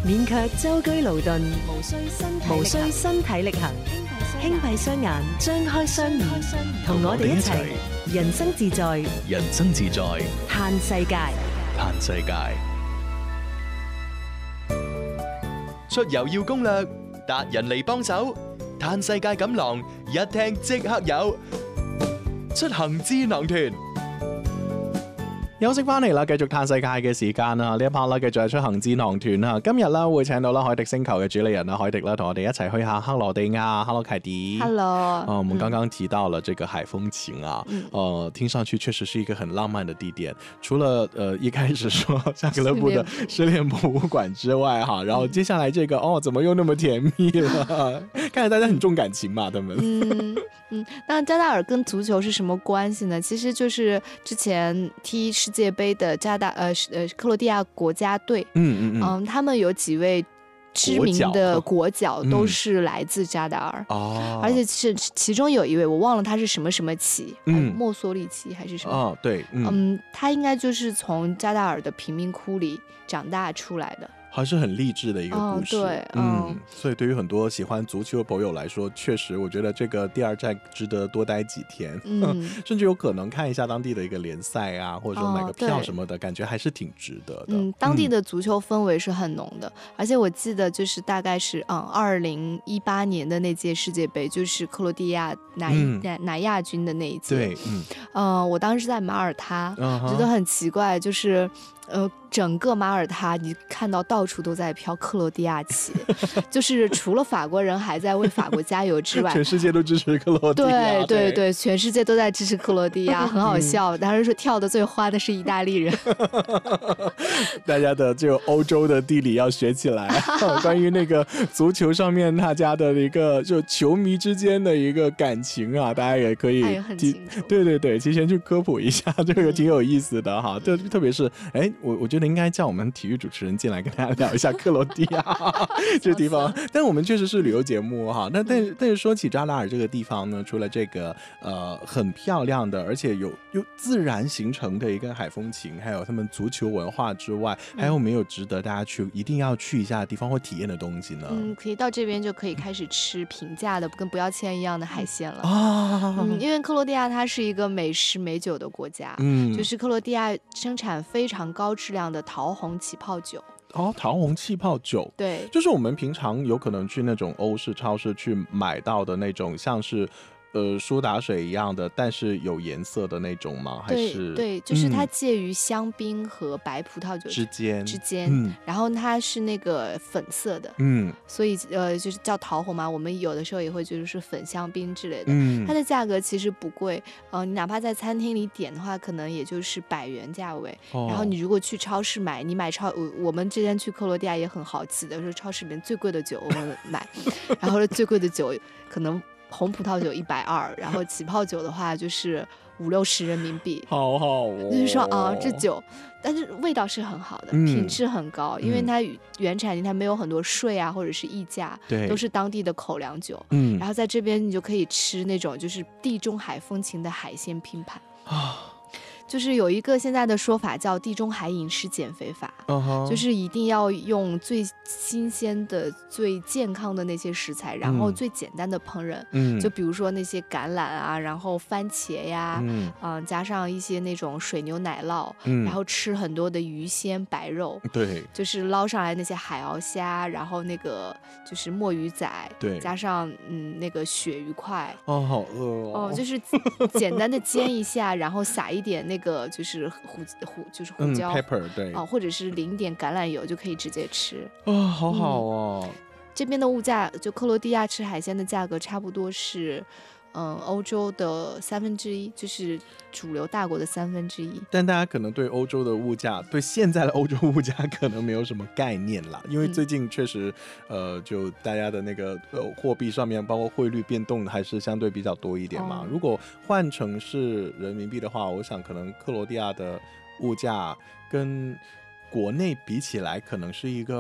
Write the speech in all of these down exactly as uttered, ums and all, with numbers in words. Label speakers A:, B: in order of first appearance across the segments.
A: 免卻舟車勞頓，無需身體無需身體力行，輕閉雙眼，張開雙耳，同我哋一齊人生自在，
B: 人生自在，
A: 嘆世界，
B: 嘆世界。出遊要攻略，達人嚟幫手，嘆世界錦囊一聽即刻有，出行智囊團。
C: 休息翻嚟啦，繼續嘆世界嘅時間啦，呢一 part 啦，繼續係出行智囊團啦。今日啦會請到啦海迪星球嘅主理人啦，海迪啦，同我哋一齊去下克羅地亞。Hello， 凱迪。
D: Hello。
C: 呃，我們剛剛提到了這個海風情啊，嗯、呃，聽上去確實是一個很浪漫的地點。除了呃一開始說夏格勒布的失戀博物館之外，哈，然後接下來這個哦，怎麼又那麼甜蜜了？看來大家很重感情嘛，他們。
D: 嗯嗯，那加達爾跟足球是什麼關係呢？其實就是之前踢世界杯的加達呃呃克羅地亞國家隊，嗯嗯嗯，他們有幾位知名的國腳都是來自加達爾，哦，而且是其中有一位我忘了他是什麼什麼旗，嗯，墨索里奇還是什麼？哦，
C: 對，嗯，
D: 嗯，他應該就是從加達爾的貧民窟裡長大出來的。
C: 還是很勵志的一個故事，
D: 哦、對，
C: 嗯，嗯，所以對於很多喜歡足球的朋友來說，確實我覺得這個第二站值得多待幾天，嗯，甚至有可能看一下當地的一個聯賽啊，或者說買個票什麼的，哦、感覺還是挺值得的。
D: 嗯，當地的足球氛圍是很濃的，嗯、而且我記得就是大概是嗯二零一八年的那屆世界杯，就是克羅地亞拿拿拿亞軍的那一屆，
C: 對，嗯，
D: 呃，我當時在馬耳他，嗯、覺得很奇怪，就是呃。整個馬耳他你看到到處都在飄克羅地亞旗，就是除了法國人還在為法國加油之外，
C: 全世界都支持克羅地亞。
D: 對對對，全世界都在支持克羅地亞，很好笑。當時說跳得最歡的是意大利人。
C: 大家的就歐洲的地理要學起來。關於那個足球上面大家的一個就球迷之間的一個感情啊，大家也可以對對對，提前去科普一下，這個挺有意思的哈。特特別是，哎，我我覺得應該叫我們體育主持人進來跟大家聊一下克羅地亞這個地方。但我們確實是旅遊節目哈。那但但是說起扎達爾這個地方呢，除了這個呃很漂亮的，而且有有自然形成的一個海風情，還有他們足球文化之外，還有沒有值得大家去一定要去一下的地方或體驗的東西呢？
D: 嗯，可以到這邊就可以開始吃平價的跟不要錢一樣的海鮮了啊。嗯，因為克羅地亞它是一個美食美酒的國家，嗯，就是克羅地亞生產非常高質量的桃紅起泡酒。
C: 哦，桃紅氣泡酒，
D: 對，
C: 就是我們平常有可能去那種歐式超市去買到的那種，像是呃蘇打水一樣的，但是有顏色的那種嗎？還是
D: 對，對，就是它介於香檳和白葡萄酒之間之間，嗯，然後它是那個粉色的，嗯，所以呃就是叫桃紅嘛。我們有的時候也會就是粉香檳之類的，嗯，它的價格其實不貴，呃，你哪怕在餐廳裡點的話，可能也就是百元價位。哦，然後你如果去超市買，你買超我我們之前去克羅地亞也很好奇的，說超市裡面最貴的酒我們買，然後最貴的酒可能。紅葡萄酒一百二，然後起泡酒的話就是五六十人民幣，
C: 好好哦。
D: 就是說啊，這酒，但是味道是很好的，嗯、品質很高，因為它原產地它沒有很多稅啊，或者是溢價，對，都是當地的口糧酒。嗯，然後在這邊你就可以吃那種就是地中海風情的海鮮拼盤啊。就是有一個現在的說法叫地中海飲食減肥法， uh-huh. 就是一定要用最新鮮的最健康的那些食材，然後最簡單的烹飪，嗯，就比如說那些橄欖啊，然後番茄呀，嗯、呃，加上一些那種水牛奶酪，嗯，然後吃很多的魚鮮白肉，對，就是撈上來那些海鰯蝦，然後那個就是墨魚仔，對，加上嗯那個鱈魚塊，哦，好餓哦，哦，就是簡單的煎一下，然後撒一點那個。那個就是胡胡就是胡椒，嗯，pepper，對，啊，或者是淋一點橄欖油就可以直接吃。哦，好好哦。嗯，這邊的物價就克羅地亞吃海鮮的價格差不多是，嗯，歐洲的三分之一，就是主流大國的三分之一。但大家可能對歐洲的物價，對現在的歐洲物價可能沒有什麼概念啦，因為最近確實，嗯、呃，就大家的那個呃貨幣上面，包括匯率變動，還是相對比較多一點嘛。哦，如果換成是人民幣的話，我想可能克羅地亞的物價跟國內比起來，可能是一個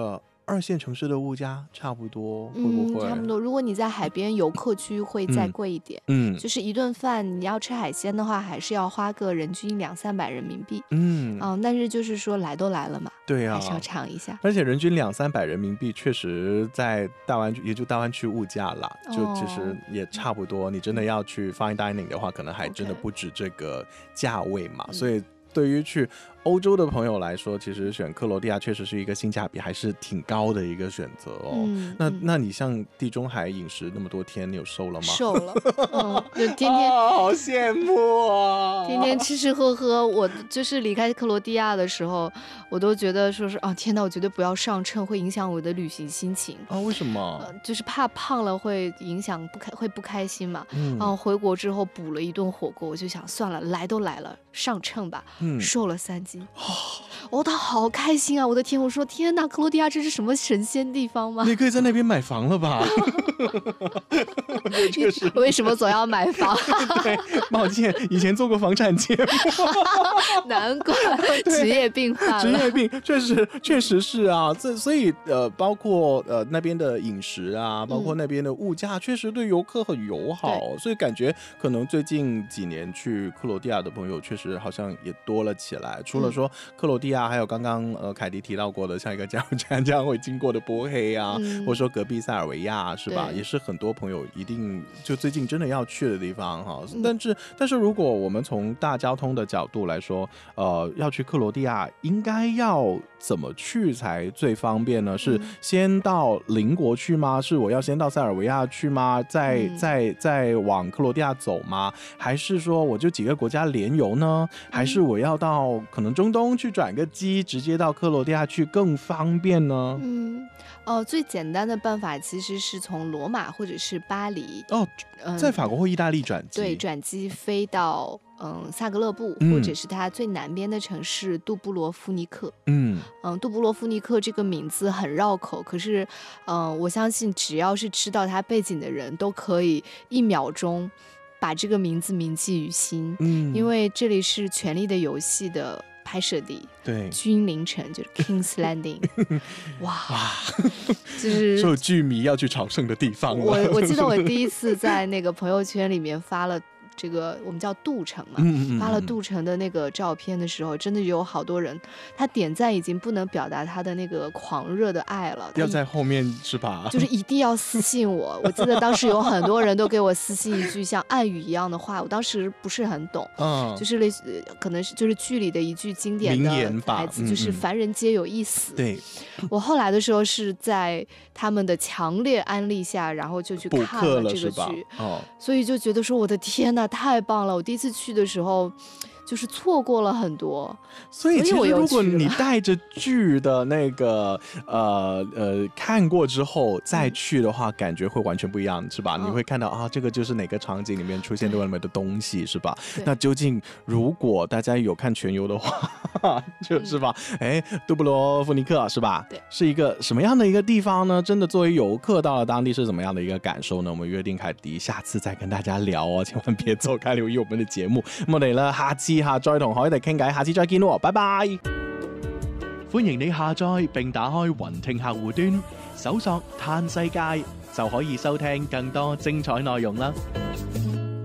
C: 二线城市的物价差不多，会不会？
D: 嗯，差不多。如果你在海边游客区会再贵一点，嗯，就是一顿饭你要吃海鲜的话，还是要花个人均两三百人民币，嗯嗯，但是就是说来都来了嘛，
C: 对啊，
D: 还是要尝一下。
C: 而且人均两三百人民币，确实在大湾区也就大湾区物价啦，就其实也差不多。哦，你真的要去 fine dining 的话，可能还真的不止这个价位嘛， okay. 所以对于去欧洲的朋友来说，其实选克罗地亚确实是一个性价比还是挺高的一个选择哦。嗯、那那你像地中海饮食那么多天，你有瘦了吗？
D: 瘦了，嗯，就天天、
C: 哦、好羡慕啊！
D: 天天吃吃喝喝，我就是离开克罗地亚的时候，我都觉得说是啊，天哪，我绝对不要上秤，会影响我的旅行心情
C: 啊。为什么？
D: 呃、就是怕胖了会影响不开，会不开心嘛。嗯。然后回国之后补了一顿火锅，我就想算了，来都来了，上秤吧。嗯。瘦了三斤。哦，他好开心啊！我的天，我说天哪，克罗地亚这是什么神仙地方吗？
C: 你可以在那边买房了吧？
D: 为什么总要买房？
C: 对，抱歉，以前做过房产节目，
D: 难怪职业病犯了。
C: 职业病确实确实是啊，这所以呃，包括呃那边的饮食啊，包括那边的物价，确实对游客很友好，嗯、所以感觉可能最近几年去克罗地亚的朋友，确实好像也多了起来。除了说克罗地亚，还有刚刚呃凯迪提到过的，像一个加油站这样会经过的波黑啊，嗯、或者说隔壁塞尔维亚是吧？也是很多朋友一定就最近真的要去的地方哈。嗯、但是但是如果我们从大交通的角度来说，呃，要去克罗地亚，应该要怎么去才最方便呢？是先到邻国去吗？是我要先到塞尔维亚去吗？再、嗯、再再往克罗地亚走吗？还是说我就几个国家联游呢？还是我要到可能中东去转个机，直接到克罗地亚去更方便呢？
D: 嗯，哦，最简单的办法其实是从罗马或者是巴黎
C: 哦，在法国或意大利转机，
D: 对，转机飞到嗯萨格勒布、嗯，或者是它最南边的城市杜布罗夫尼克。嗯嗯，杜布罗夫尼克这个名字很绕口，可是嗯，我相信只要是知道它背景的人都可以一秒钟把这个名字铭记于心。嗯，因为这里是《权力的游戏》的拍摄地，
C: 对，
D: 君临城就是 King's Landing， 哇哇，就是
C: 受剧迷要去朝圣的地方了。
D: 我我记得我第一次在那个朋友圈里面发了这个我们叫杜城嘛，嗯嗯嗯，发了杜城的那个照片的时候，真的有好多人，他点赞已经不能表达他的那个狂热的爱了，
C: 要在后面是吧？
D: 就是一定要私信我。我记得当时有很多人都给我私信一句像暗语一样的话，我当时不是很懂，嗯，就是类似可能是就是剧里的一句经典的台词，就是凡人皆有一死。
C: 对，
D: 我后来的时候是在他们的强烈安利下，然后就去看了这个剧，哦，所以就觉得说我的天哪，太棒了！我第一次去的时候就是错过了很多，
C: 所以其实如果你带着剧的那个呃呃看过之后再去的话，嗯、感觉会完全不一样，是吧？嗯、你会看到啊，这个就是哪个场景里面出现这么的东西，是吧？那究竟如果大家有看全游的话，就是吧？哎、嗯，杜布罗夫尼克是吧？
D: 对，
C: 是一个什么样的一个地方呢？真的作为游客到了当地是怎么样的一个感受呢？我们约定凯迪下次再跟大家聊哦，千万别走开，留意我們嘅節目。咁我哋咧下次下再同海迪傾偈，下次再見咯，拜拜！
B: 歡迎你下載並打開雲聽客戶端，搜索嘆世界就可以收聽更多精彩內容啦。